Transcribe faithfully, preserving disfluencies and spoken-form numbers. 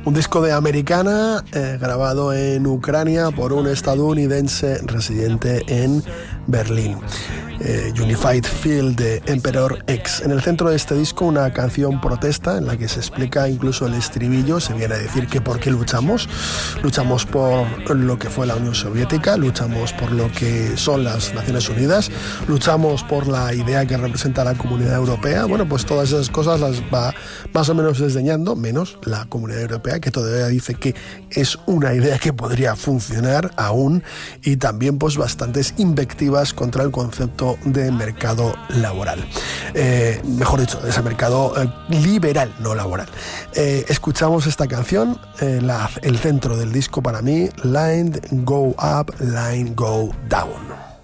Un disco de Americana eh, grabado en Ucrania por un estadounidense residente en Berlín. Eh, Unified Field de Emperor X. En el centro de este disco una canción protesta en la que se explica incluso el estribillo. Se viene a decir que por qué luchamos. Luchamos por lo que fue la Unión Soviética, luchamos por lo que son las Naciones Unidas, luchamos por la idea que representa la Comunidad Europea. Bueno, pues todas esas cosas las va más o menos desdeñando, menos la Comunidad Europea, que todavía dice que es una idea que podría funcionar aún, y también pues bastantes invectivas contra el concepto de mercado laboral. Eh, mejor dicho, ese mercado eh, liberal, no laboral. Eh, escuchamos esta canción, eh, la, el centro del disco para mí, Line Go Up, Line Go Down.